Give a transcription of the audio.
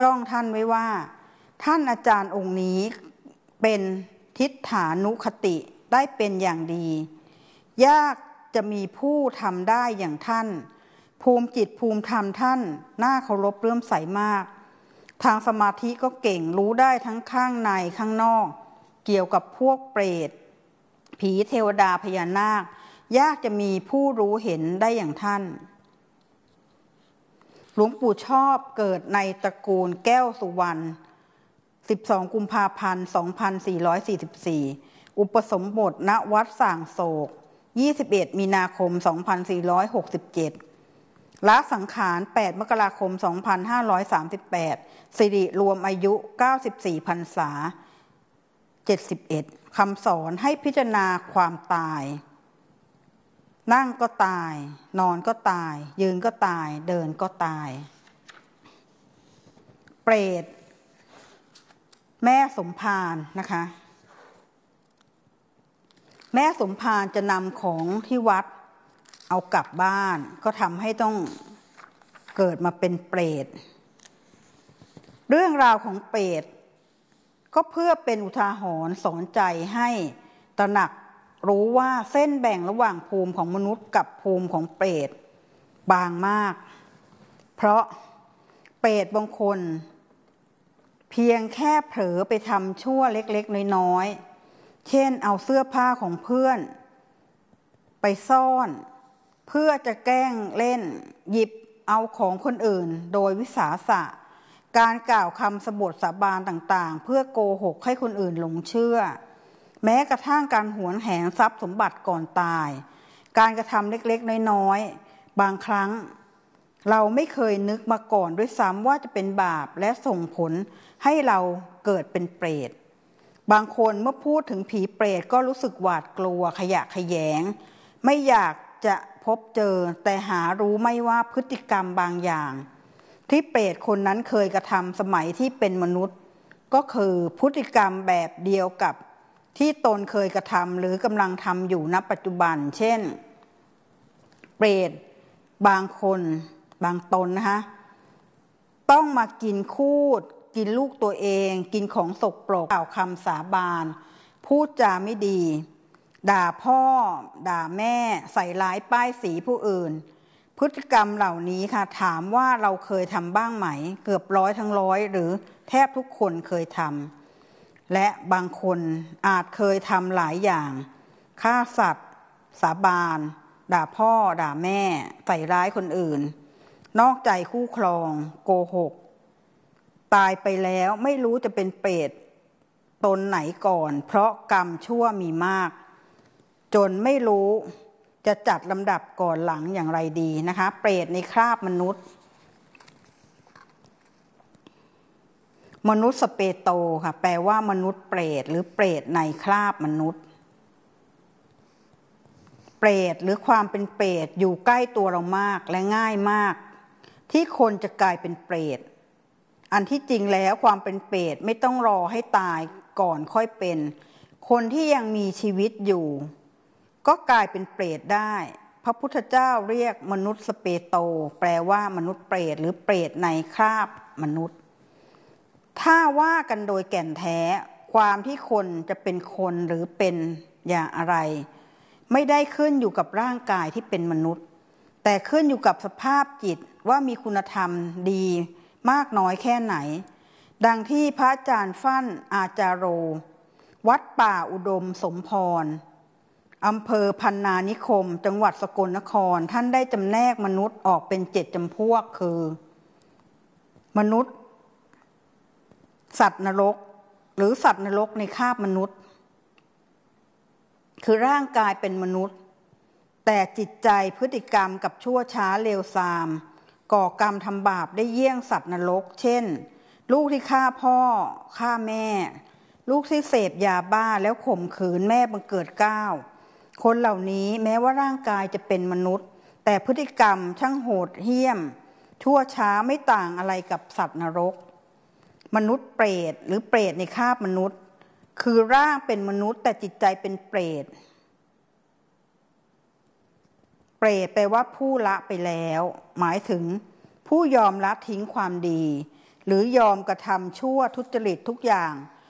ร่องท่านไว้ว่าท่านอาจารย์องค์นี้เป็นทิฏฐานุคติได้เป็นอย่างดียากจะมีผู้ทำได้อย่างท่านภูมิจิตภูมิธรรมท่านน่าเคารพเลื่อมใสมากทางสมาธิก็เก่งรู้ได้ทั้งข้างในข้างนอกเกี่ยวกับพวกเปรตผีเทวดาพญานาคยากจะมีผู้รู้เห็นได้อย่างท่านหลวงปู่ชอบเกิดในตระกูลแก้วสุวรรณ12 กุมภาพันธ์ 2444 อุปสมบทณวัดส่างโศก21 มีนาคม 2467ละสังขาร 8 มกราคม 2538 สิริรวมอายุ 94 พรรษา 71 คำสอนให้พิจารณาความตายนั่งก็ตายนอนก็ตายยืนก็ตายเดินก็ตายเปรตแม่สมภารนะคะแม่สมภารจะนำของที่วัดเอากลับบ้านก็ทำให้ต้องเกิดมาเป็นเปรตเรื่องราวของเปรตก็เพื่อเป็นอุทาหรณ์สอนใจให้ตระหนักรู้ว่าเส้นแบ่งระหว่างภูมิของมนุษย์กับภูมิของเปรตบางมากเพราะเปรตบางคนเพียงแค่เผลอไปทำชั่วเล็กๆน้อยๆเช่นเอาเสื้อผ้าของเพื่อนไปซ่อนเพื่อจะแกล้งเล่นหยิบเอาของคนอื่นโดยวิสาสะการกล่าวคำสบถสาบานต่างๆเพื่อโกหกให้คนอื่นหลงเชื่อแม้กระทั่งการหวงแหนทรัพย์สมบัติก่อนตายการกระทำเล็กๆน้อยๆบางครั้งเราไม่เคยนึกมาก่อนด้วยซ้ำว่าจะเป็นบาปและส่งผลให้เราเกิดเป็นเปรตบางคนเมื่อพูดถึงผีเปรตก็รู้สึกหวาดกลัวขยะแขยงไม่อยากจะพบเจอแต่หารู้ไม่ว่าพฤติกรรมบางอย่างที่เปรตคนนั้นเคยกระทำสมัยที่เป็นมนุษย์ก็คือพฤติกรรมแบบเดียวกับที่ตนเคยกระทำหรือกำลังทำอยู่ณปัจจุบันเช่นเปรตบางคนบางตนนะคะต้องมากินคูดกินลูกตัวเองกินของสกปรกกล่าวคำสาบานพูดจาไม่ดีด่าพ่อด่าแม่ใส่ร้ายป้ายสีผู้อื่นพฤติกรรมเหล่านี้ค่ะถามว่าเราเคยทำบ้างไหมเกือบร้อยทั้งร้อยหรือแทบทุกคนเคยทำและบางคนอาจเคยทำหลายอย่างฆ่าสัตว์สาบานด่าพ่อด่าแม่ใส่ร้ายคนอื่นนอกใจคู่ครองโกหกตายไปแล้วไม่รู้จะเป็นเปรตตนไหนก่อนเพราะกรรมชั่วมีมากจนไม่รู้จะจัดลำดับก่อนหลังอย่างไรดีนะคะเปรตในคราบมนุษย์มนุษย์สเปโตค่ะแปลว่ามนุษย์เปรตหรือเปรตในคราบมนุษย์เปรตหรือความเป็นเปรตอยู่ใกล้ตัวเรามากและง่ายมากที่คนจะกลายเป็นเปรตอันที่จริงแล้วความเป็นเปรตไม่ต้องรอให้ตายก่อนค่อยเป็นคนที่ยังมีชีวิตอยู่ก็กลายเป็นเปรตได้พระพุทธเจ้าเรียกมนุษย์สเปโตแปลว่ามนุษย์เปรตหรือเปรตในคราบมนุษย์ถ้าว่ากันโดยแก่นแท้ความที่คนจะเป็นคนหรือเป็นอย่างอะไรไม่ได้ขึ้นอยู่กับร่างกายที่เป็นมนุษย์แต่ขึ้นอยู่กับสภาพจิตว่ามีคุณธรรมดีมากน้อยแค่ไหนดังที่พระอาจารย์ฟั่นอาจารโรวัดป่าอุดมสมพรอำเภอพันนานิคมจังหวัดสกลนครท่านได้จำแนกมนุษย์ออกเป็น7 จำพวกคือมนุษย์สัตว์นรกหรือสัตว์นรกในคราบมนุษย์คือร่างกายเป็นมนุษย์แต่จิตใจพฤติกรรมกับชั่วช้าเลวทรามก่อกรรมทำบาปได้เยี่ยงสัตว์นรกเช่นลูกที่ฆ่าพ่อฆ่าแม่ลูกที่เสพยาบ้าแล้วข่มขืนแม่บังเกิดเกล้าคนเหล่านี้แม้ว่าร่างกายจะเป็นมนุษย์แต่พฤติกรรมช่างโหดเหี้ยมชั่วช้าไม่ต่างอะไรกับสัตว์นรกมนุษย์เปรตหรือเปรตในคราบมนุษย์คือร่างเป็นมนุษย์แต่จิตใจเป็นเปรตเปรตแปลว่าผู้ละไปแล้วหมายถึงผู้ยอมละทิ้งความดีหรือยอมกระทำชั่วทุจริตทุกอย่าง